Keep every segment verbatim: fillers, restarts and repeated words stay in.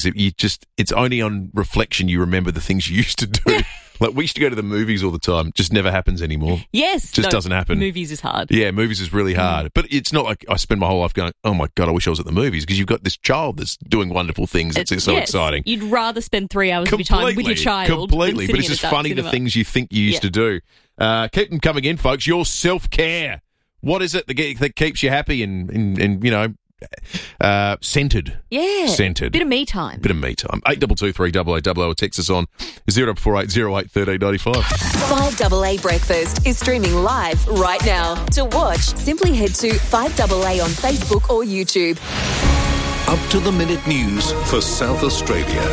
You just, it's only on reflection you remember the things you used to do. Like, we used to go to the movies all the time. Just never happens anymore. Yes. Just no, doesn't happen. Movies is hard. Yeah, movies is really hard. Mm. But it's not like I spend my whole life going, oh my God, I wish I was at the movies, because you've got this child that's doing wonderful things. It's, it's so yes. exciting. You'd rather spend three hours completely, of your time with your child. Completely. Than But it's just funny cinema. the things you think you used yeah. to do. Uh, keep them coming in, folks. Your self-care. What is it that, get, that keeps you happy and, and, and you know, Uh, centred. Yeah. Centred. Bit of me time. Bit of me time. eight two two three double eight double oh or text us on zero four eight zero eight one three nine five. five A A Breakfast is streaming live right now. To watch, simply head to five A A on Facebook or YouTube. Up to the minute news for South Australia.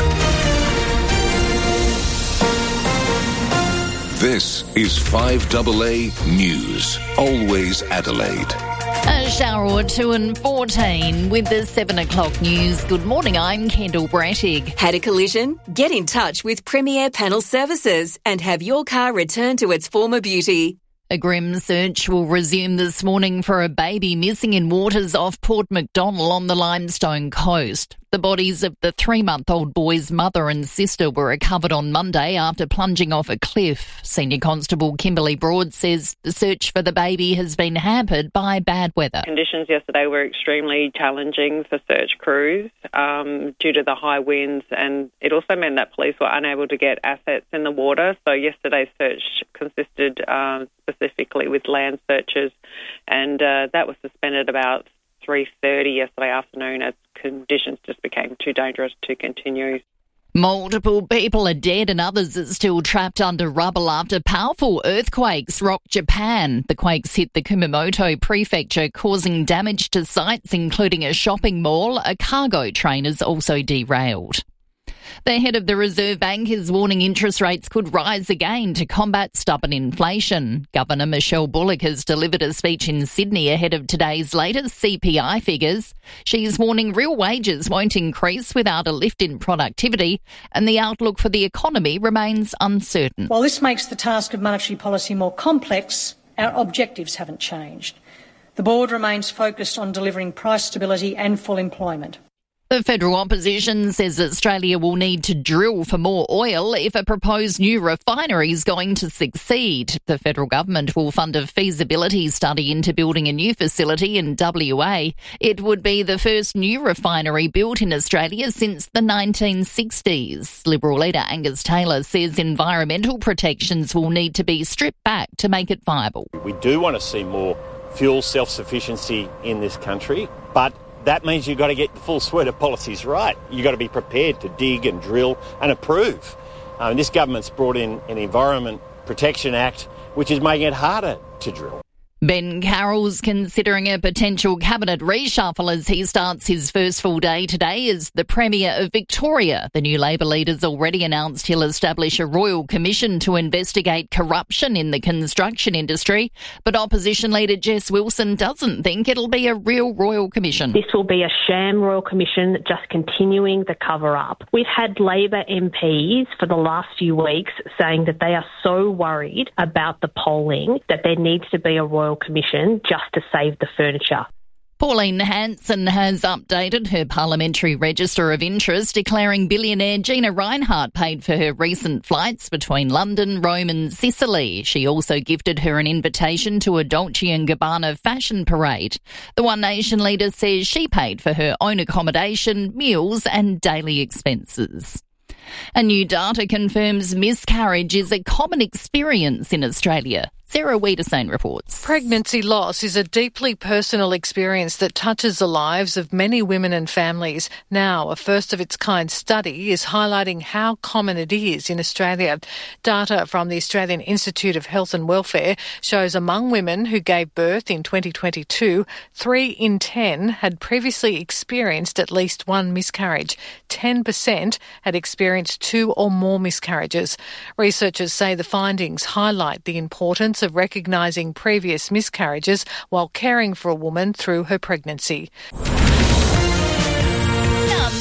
This is five A A News. Always Adelaide. A shower or two and fourteen with the seven o'clock news. Good morning, I'm Kendall Brattig. Had a collision? Get in touch with Premier Panel Services and have your car returned to its former beauty. A grim search will resume this morning for a baby missing in waters off Port Macdonnell on the Limestone coast. The bodies of the three-month-old boy's mother and sister were recovered on Monday after plunging off a cliff. Senior Constable Kimberly Broad says the search for the baby has been hampered by bad weather. Conditions yesterday were extremely challenging for search crews um, due to the high winds, and it also meant that police were unable to get assets in the water. So yesterday's search consisted um, specifically with land searches, and uh, that was suspended about three thirty yesterday afternoon as conditions just became too dangerous to continue. Multiple people are dead and others are still trapped under rubble after powerful earthquakes rocked Japan. The quakes hit the Kumamoto prefecture, causing damage to sites including a shopping mall. A cargo train is also derailed. The head of the Reserve Bank is warning interest rates could rise again to combat stubborn inflation. Governor Michelle Bullock has delivered a speech in Sydney ahead of today's latest C P I figures. She's warning real wages won't increase without a lift in productivity, and the outlook for the economy remains uncertain. While this makes the task of monetary policy more complex, our objectives haven't changed. The board remains focused on delivering price stability and full employment. The federal opposition says Australia will need to drill for more oil if a proposed new refinery is going to succeed. The federal government will fund a feasibility study into building a new facility in W A. It would be the first new refinery built in Australia since the nineteen sixties. Liberal leader Angus Taylor says environmental protections will need to be stripped back to make it viable. We do want to see more fuel self-sufficiency in this country, but that means you've got to get the full suite of policies right. You've got to be prepared to dig and drill and approve. Um, this government's brought in an Environment Protection Act, which is making it harder to drill. Ben Carroll's considering a potential cabinet reshuffle as he starts his first full day today as the Premier of Victoria. The new Labor leader's already announced he'll establish a royal commission to investigate corruption in the construction industry, but opposition leader Jess Wilson doesn't think it'll be a real royal commission. This will be a sham royal commission just continuing the cover-up. We've had Labor M Ps for the last few weeks saying that they are so worried about the polling that there needs to be a royal commission just to save the furniture. Pauline Hanson has updated her parliamentary register of interest, declaring billionaire Gina Rinehart paid for her recent flights between London, Rome and Sicily. She also gifted her an invitation to a Dolce and Gabbana fashion parade. The One Nation leader says she paid for her own accommodation, meals and daily expenses. A new data confirms miscarriage is a common experience in Australia. Sarah Wiedersane reports. Pregnancy loss is a deeply personal experience that touches the lives of many women and families. Now, a first-of-its-kind study is highlighting how common it is in Australia. Data from the Australian Institute of Health and Welfare shows among women who gave birth in twenty twenty-two, three in ten had previously experienced at least one miscarriage. ten percent had experienced two or more miscarriages. Researchers say the findings highlight the importance of recognising previous miscarriages while caring for a woman through her pregnancy.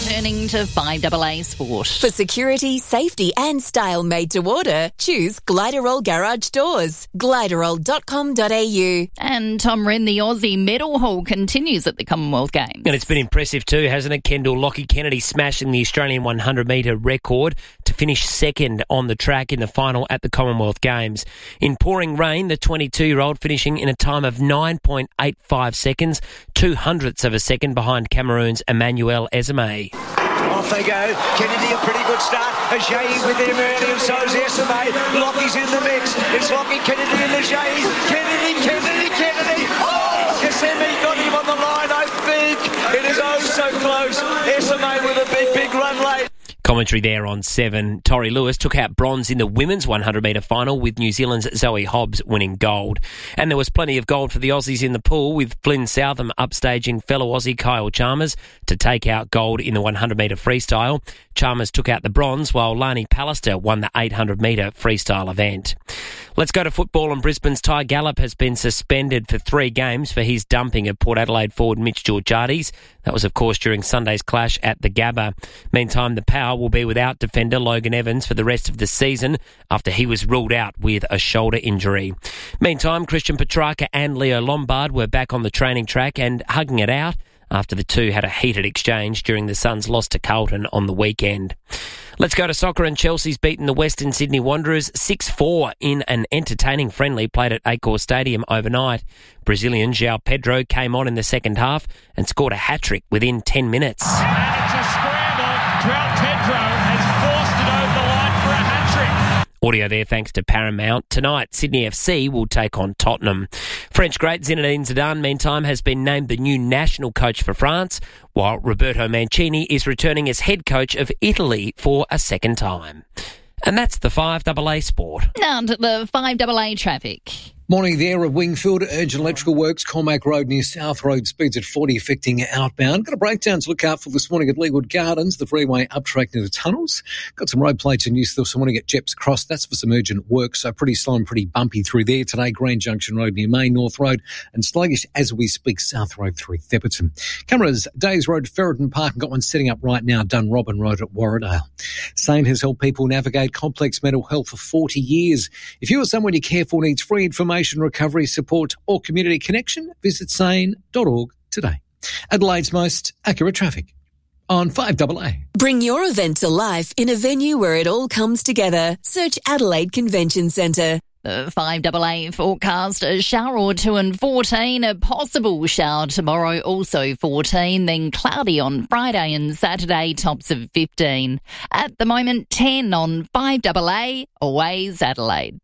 Turning to five A A Sport. For security, safety and style made to order, choose Gliderol Garage Doors. gliderol dot com dot a u. And Tom Wren, the Aussie medal haul continues at the Commonwealth Games. And it's been impressive too, hasn't it, Kendall? Lockie Kennedy smashing the Australian one hundred metre record to finish second on the track in the final at the Commonwealth Games. In pouring rain, the twenty-two-year-old finishing in a time of nine point eight five seconds, two hundredths of a second behind Cameroon's Emmanuel Ezeme. Off they go. Kennedy, a pretty good start. Ajay with him early, and so is Ezeme. Lockie's in the mix. It's Lockie Kennedy and Ajay. Kennedy, Kennedy, Kennedy. Oh! Ezeme got him on the line, I think. It is oh so close. Ezeme with a big, big run late. Commentary there on seven. Tori Lewis took out bronze in the women's one hundred metre final with New Zealand's Zoe Hobbs winning gold. And there was plenty of gold for the Aussies in the pool, with Flynn Southam upstaging fellow Aussie Kyle Chalmers to take out gold in the one hundred metre freestyle. Chalmers took out the bronze, while Lani Pallister won the eight hundred metre freestyle event. Let's go to football, and Brisbane's Ty Gallop has been suspended for three games for his dumping of Port Adelaide forward Mitch Georgiades. That was, of course, during Sunday's clash at the Gabba. Meantime, the Power will be without defender Logan Evans for the rest of the season after he was ruled out with a shoulder injury. Meantime, Christian Petrarca and Leo Lombard were back on the training track and hugging it out after the two had a heated exchange during the Suns' loss to Carlton on the weekend. Let's go to soccer, and Chelsea's beaten the Western Sydney Wanderers six four in an entertaining friendly played at Accor Stadium overnight. Brazilian João Pedro came on in the second half and scored a hat-trick within ten minutes. And it's a scramble. João Pedro has forced it over the line for a hat-trick. Audio there thanks to Paramount. Tonight, Sydney F C will take on Tottenham. French great Zinedine Zidane, meantime, has been named the new national coach for France, while Roberto Mancini is returning as head coach of Italy for a second time. And that's the five A A Sport. Now to the five A A traffic. Morning there at Wingfield. Urgent electrical works, Cormac Road near South Road, speeds at forty, affecting outbound. Got a breakdown to look out for this morning at Leawood Gardens, the freeway up track near the tunnels. Got some road plates in use this morning at Jeps Cross. That's for some urgent work, so pretty slow and pretty bumpy through there today. Grand Junction Road near Main North Road, and sluggish as we speak, South Road through Thepperton. Cameras, Days Road, Ferreton Park, and got one setting up right now, Dunrobin Road at Warradale. SANE has helped people navigate complex mental health for forty years. If you or someone you care for needs free information, recovery support or community connection, visit sane dot org today. Adelaide's most accurate traffic on five A A. Bring your event to life in a venue where it all comes together. Search Adelaide Convention Centre. The five A A forecast, a shower or two and fourteen, a possible shower tomorrow, also fourteen, then cloudy on Friday and Saturday, tops of fifteen. At the moment, ten on five A A, always Adelaide.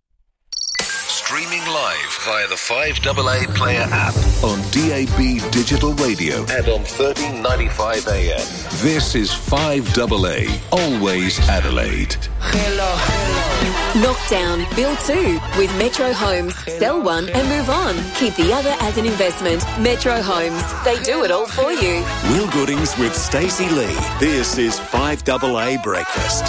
Streaming live via the five A A Player app on D A B Digital Radio and on thirteen ninety-five A M. This is five A A, always Adelaide. Hello, hello. Lockdown, build two with Metro Homes. Sell one and move on. Keep the other as an investment. Metro Homes. They do it all for you. Will Goodings with Stacey Lee. This is five A A Breakfast.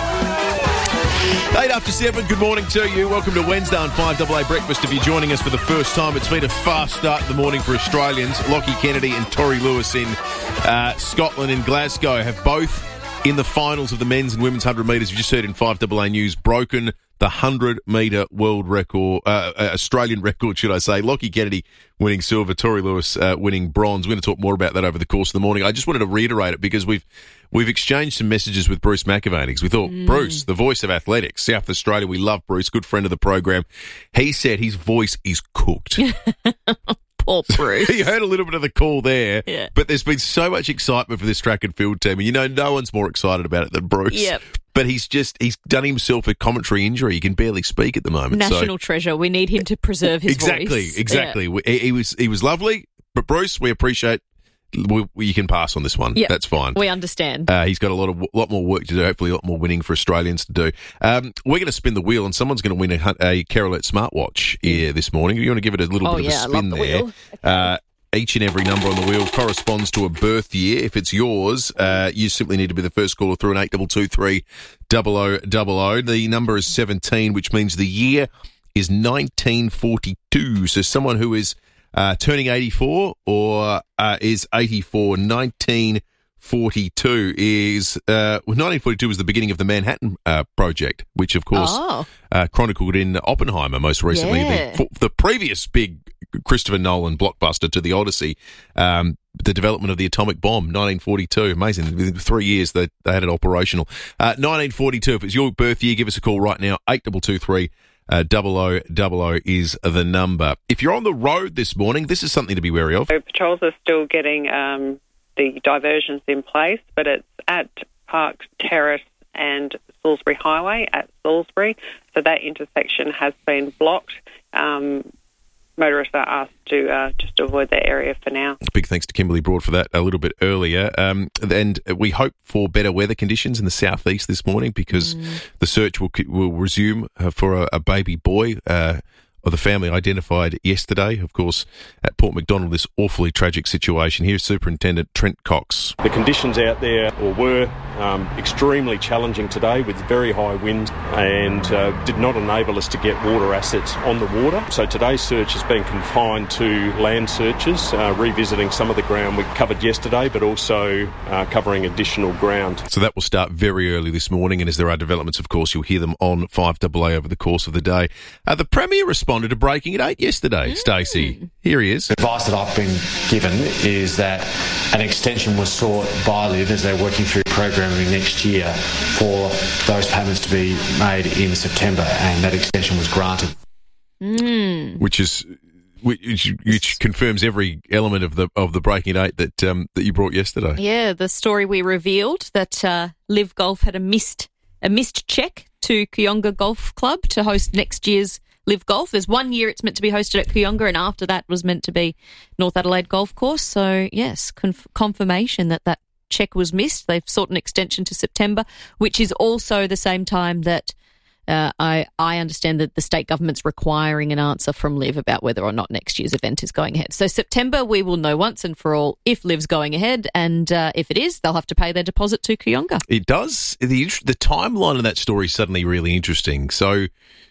Eight after seven, good morning to you. Welcome to Wednesday on five A A Breakfast. If you're joining us for the first time, it's been a fast start to the morning for Australians. Lockie Kennedy and Tori Lewis in uh, Scotland and Glasgow have both, in the finals of the men's and women's one hundred metres, you just heard in five A A News, broken the one hundred metre world record, uh, uh, Australian record, should I say. Lockie Kennedy winning silver, Tori Lewis uh, winning bronze. We're going to talk more about that over the course of the morning. I just wanted to reiterate it because we've we've exchanged some messages with Bruce McAvaney because we thought, mm. Bruce, the voice of athletics, South Australia, we love Bruce, good friend of the program. He said his voice is cooked. Poor Bruce. You heard a little bit of the call there, yeah. But there's been so much excitement for this track and field team, and you know no one's more excited about it than Bruce. Yep. But he's just, he's done himself a commentary injury. He can barely speak at the moment. National so. treasure. We need him to preserve his exactly, voice. Exactly, exactly. Yeah. He, he was he was lovely, but Bruce, we appreciate, we, we, you can pass on this one. Yep. That's fine. We understand. Uh, he's got a lot of lot more work to do, hopefully a lot more winning for Australians to do. Um, we're going to spin the wheel, and someone's going to win a, a Carolette smartwatch here this morning. You want to give it a little oh, bit yeah, of a spin I love the there. Wheel. Uh, Each and every number on the wheel corresponds to a birth year. If it's yours, uh, you simply need to be the first caller through an eight two two three double oh double oh. The number is seventeen, which means the year is nineteen forty-two. So someone who is uh, turning eighty-four or uh, is eighty-four, nineteen forty-two is, uh, well, nineteen forty-two was the beginning of the Manhattan uh, Project, which, of course, Oh. uh, chronicled in Oppenheimer most recently. Yeah. The, the previous big Christopher Nolan blockbuster to the Odyssey, um, the development of the atomic bomb, nineteen forty-two. Amazing. Within three years, they, they had it operational. Uh, nineteen forty-two, if it's your birth year, give us a call right now, eight two two three. Uh, double O double O is the number. If you're on the road this morning, this is something to be wary of. So patrols are still getting um, the diversions in place, but it's at Park Terrace and Salisbury Highway at Salisbury. So that intersection has been blocked. Um, motorists are asked to uh, just avoid that area for now. Big thanks to Kimberly Broad for that a little bit earlier. Um, and we hope for better weather conditions in the southeast this morning because mm. the search will will resume uh, for a, a baby boy uh, of the family identified yesterday, of course, at Port Macdonald, this awfully tragic situation. Here's Superintendent Trent Cox. The conditions out there or were um, extremely challenging today with very high winds and uh, did not enable us to get water assets on the water. So today's search has been confined to land searches, uh, revisiting some of the ground we covered yesterday, but also uh, covering additional ground. So that will start very early this morning, and as there are developments, of course, you'll hear them on five A A over the course of the day. Uh, the Premier responded to breaking at eight yesterday, mm. Stacey. Here he is. The advice that I've been given is that an extension was sought by LIV as they're working through programming next year for those payments to be made in September, and that extension was granted. Mm. Which is... Which, which confirms every element of the of the breaking at eight that um, that you brought yesterday. Yeah, the story we revealed that uh, LIV Golf had a missed a missed check to Kooyonga Golf Club to host next year's LIV Golf. There's one year it's meant to be hosted at Kooyonga, and after that was meant to be North Adelaide Golf Course. So yes, conf- confirmation that that check was missed. They've sought an extension to September, which is also the same time that. Uh, I, I understand that the state government's requiring an answer from LIV about whether or not next year's event is going ahead. So September, we will know once and for all if LIV's going ahead, and uh, if it is, they'll have to pay their deposit to Kooyonga. It does. The, the timeline of that story is suddenly really interesting. So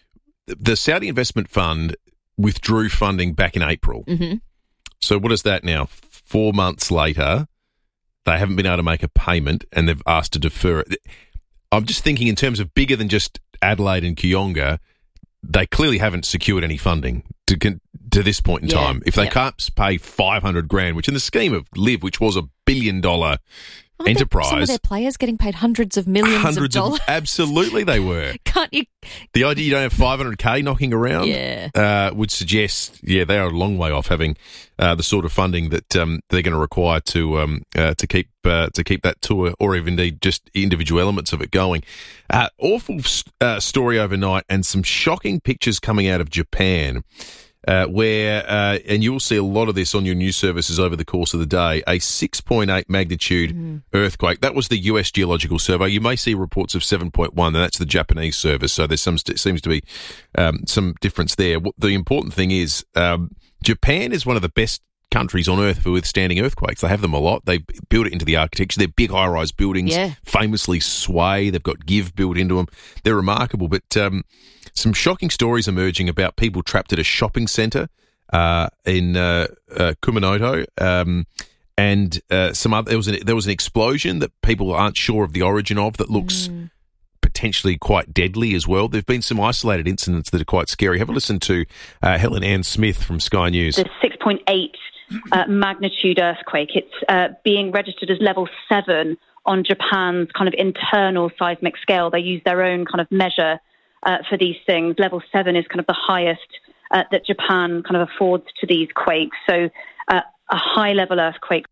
the Saudi Investment Fund withdrew funding back in April. Mm-hmm. So what is that now? Four months later, they haven't been able to make a payment, and they've asked to defer it. I'm just thinking in terms of bigger than just Adelaide and Kooyonga, they clearly haven't secured any funding to to this point in yeah, time. If they yeah. can't pay five hundred grand, which in the scheme of LIV, which was a billion dollar Aren't enterprise, some of their players getting paid hundreds of millions hundreds of dollars. Of, absolutely, they were. Can't you? The idea you don't have five hundred k knocking around, yeah. uh, would suggest, yeah, they are a long way off having uh, the sort of funding that um, they're going to require to um, uh, to keep uh, to keep that tour, or even indeed just individual elements of it going. Uh, awful uh, story overnight, and some shocking pictures coming out of Japan. Uh, where, uh, and you'll see a lot of this on your news services over the course of the day, a six point eight magnitude mm. earthquake. That was the U S Geological Survey. You may see reports of seven point one, and that's the Japanese service. So there's some, st- seems to be um, some difference there. The important thing is um, Japan is one of the best countries on earth for withstanding earthquakes. They have them a lot. They build it into the architecture. They're big high-rise buildings, yeah. famously sway. They've got give built into them. They're remarkable, but um, some shocking stories emerging about people trapped at a shopping centre uh, in uh, uh, Kumamoto, um, and uh, some other. There was an, there was an explosion that people aren't sure of the origin of that looks mm. potentially quite deadly as well. There have been some isolated incidents that are quite scary. Have a listen to uh, Helen Ann Smith from Sky News. The six point eight uh, magnitude earthquake. It's uh, being registered as level seven on Japan's kind of internal seismic scale. They use their own kind of measure uh, for these things. Level seven is kind of the highest uh, that Japan kind of affords to these quakes. So uh, a high-level earthquake.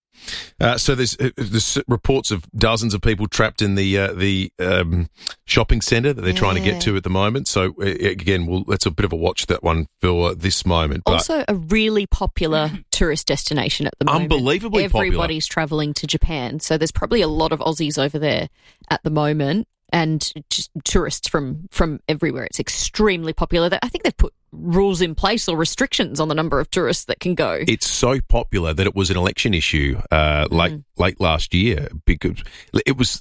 Uh, so there's, uh, there's reports of dozens of people trapped in the uh, the um, shopping centre that they're yeah. trying to get to at the moment. So uh, again, we'll, that's a bit of a watch, that one, for this moment. But also a really popular tourist destination at the moment. Unbelievably Everybody's popular. Everybody's travelling to Japan, so there's probably a lot of Aussies over there at the moment, and just tourists from, from everywhere. It's extremely popular. I think they've put rules in place or restrictions on the number of tourists that can go. It's so popular that it was an election issue uh, late mm. late last year, because it was.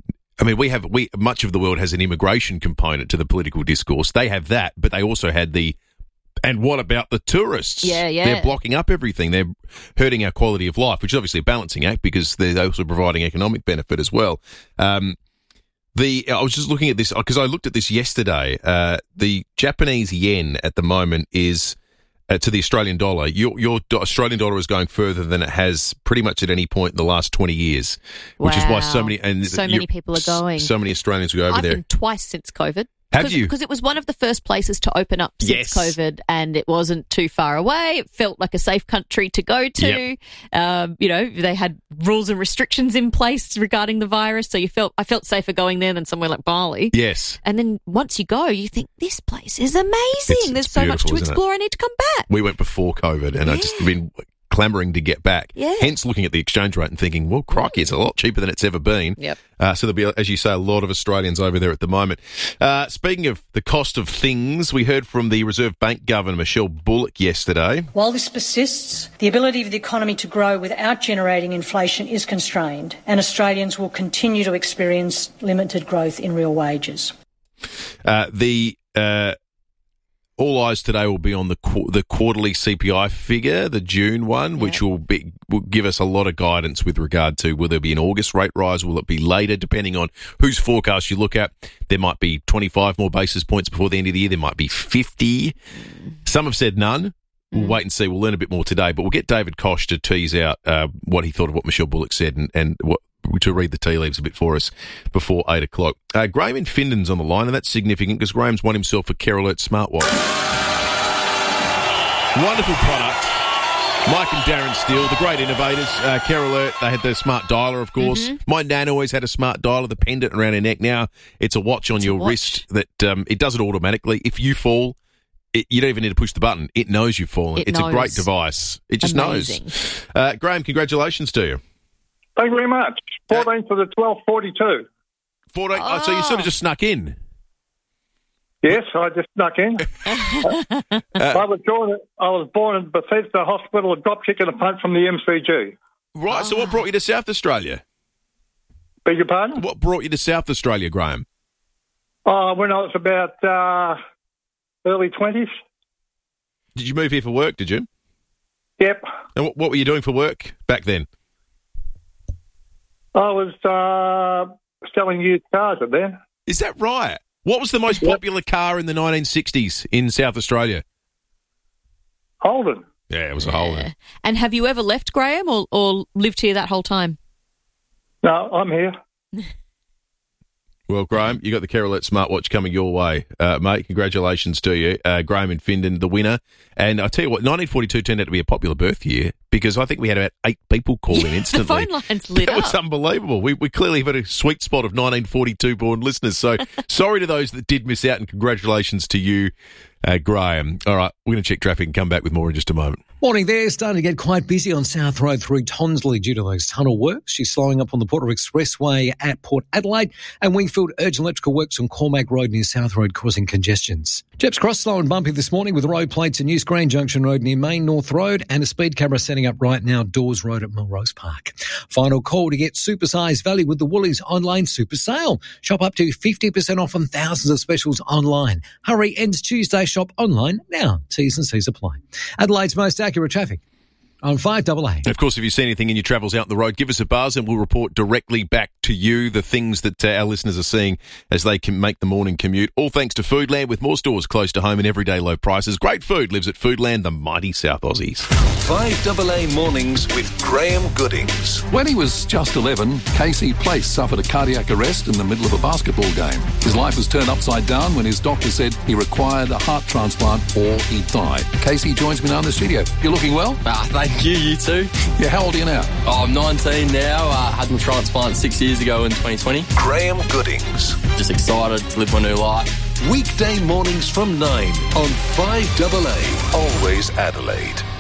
I mean, we have we much of the world has an immigration component to the political discourse. They have that, but they also had the And what about the tourists? Yeah, yeah. They're blocking up everything. They're hurting our quality of life, which is obviously a balancing act because they're also providing economic benefit as well. Um, the I was just looking at this because I looked at this yesterday. Uh, the Japanese yen at the moment is uh, to the Australian dollar. Your, your do- Australian dollar is going further than it has pretty much at any point in the last twenty years, which is why so many and so many people are going. So many Australians go over I've there. I've been twice since COVID. Have you? Because it was one of the first places to open up since Yes. COVID, and it wasn't too far away. It felt like a safe country to go to. Yep. Um, you know, they had rules and restrictions in place regarding the virus, so you felt I felt safer going there than somewhere like Bali. Yes. And then once you go, you think this place is amazing. It's- There's it's so much to beautiful, isn't it? explore. I need to come back. We went before COVID, and I've just been clamouring to get back. Yeah. Hence looking at the exchange rate and thinking, well, crikey, it's a lot cheaper than it's ever been. Yep. Uh, so there'll be, as you say, a lot of Australians over there at the moment. Uh, speaking of the cost of things, we heard from the Reserve Bank Governor, Michelle Bullock, yesterday. While this persists, the ability of the economy to grow without generating inflation is constrained, and Australians will continue to experience limited growth in real wages. Uh, the uh, all eyes today will be on the qu- the quarterly C P I figure, the June one, which will be will give us a lot of guidance with regard to will there be an August rate rise, will it be later, depending on whose forecast you look at. There might be twenty-five more basis points before the end of the year. There might be fifty. Some have said none. We'll wait and see. We'll learn a bit more today, but we'll get David Koch to tease out uh, what he thought of what Michelle Bullock said and, and what, to read the tea leaves a bit for us before eight o'clock. Uh, Graham in Findon's on the line, and that's significant because Graham's won himself a Care Alert smartwatch. Wonderful product. Mike and Darren Steele, the great innovators. Uh, Care Alert, they had the smart dialer, of course. Mm-hmm. My nan always had a smart dialer, the pendant around her neck. Now it's a watch on It's a your watch. wrist that um, it does it automatically. If you fall, it, you don't even need to push the button. It knows you've fallen. It it's knows. a great device. It just Amazing. knows. Uh, Graham, congratulations to you. Thank you very much. fourteen for the twelve forty-two. fourteen, oh. So you sort of just snuck in. Yes, I just snuck in. I was born. I was born in Bethesda Hospital, a drop kick and a punt from the M C G. Right. So what brought you to South Australia? Beg your pardon? What brought you to South Australia, Graham? Uh, when I was about uh, early twenties. Did you move here for work? Did you? Yep. And what, what were you doing for work back then? I was uh, selling used cars at then. Is that right? What was the most Yep. popular car in the nineteen sixties in South Australia? Holden. Yeah, it was a Holden. And have you ever left, Graham, or, or lived here that whole time? No, I'm here. Well, Graham, you got the Care Alert smartwatch coming your way, uh, mate. Congratulations to you. Uh, Graham in Findon, the winner. And I tell you what, nineteen forty-two turned out to be a popular birth year because I think we had about eight people call in The instantly. phone lines lit It up. was unbelievable. We, we clearly have had a sweet spot of nineteen forty-two born listeners. So sorry to those that did miss out, and congratulations to you, uh, Graham. All right, we're going to check traffic and come back with more in just a moment. Morning there. Starting to get quite busy on South Road through Tonsley due to those tunnel works. She's slowing up on the Porter Expressway at Port Adelaide, and Wingfield urgent electrical works on Cormac Road near South Road causing congestions. Jeps Cross slow and bumpy this morning with road plates at New Screen Junction Road near Main North Road, and a speed camera setting up right now Dawes Road at Melrose Park. Final call to get supersized value with the Woolies online super sale. Shop up to fifty percent off on thousands of specials online. Hurry, ends Tuesday. Shop online now. T's and C's apply. Adelaide's most accurate traffic on five double A. And of course, if you see anything in your travels out on the road, give us a buzz and we'll report directly back to you the things that uh, our listeners are seeing as they can make the morning commute. All thanks to Foodland, with more stores close to home and everyday low prices. Great food lives at Foodland, the mighty South Aussies. five double A mornings with Graham Goodings. When he was just eleven, Casey Place suffered a cardiac arrest in the middle of a basketball game. His life was turned upside down when his doctor said he required a heart transplant or he'd die. Casey joins me now in the studio. You're looking well? Ah, thank you, you too. Yeah, how old are you now? Oh, I'm nineteen now. I had my transplant six years ago in twenty twenty. Graham Goodings. Just excited to live my new life. Weekday mornings from nine on five double A. Always Adelaide.